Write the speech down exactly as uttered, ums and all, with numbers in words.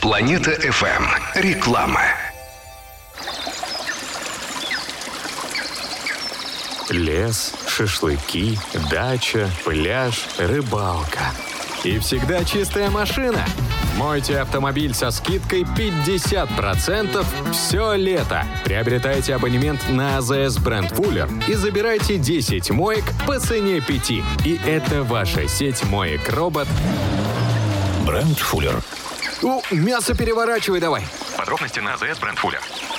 Планета эф эм. Реклама. Лес, шашлыки, дача, пляж, рыбалка. И всегда чистая машина. Мойте автомобиль со скидкой пятьдесят процентов все лето. Приобретайте абонемент на а зэ эс Brand Fuller и забирайте десять моек по цене пяти. И это ваша сеть моек-робот Brand Fuller. Ну, мясо переворачивай давай. Подробности на а зэ эс Brand Fuller.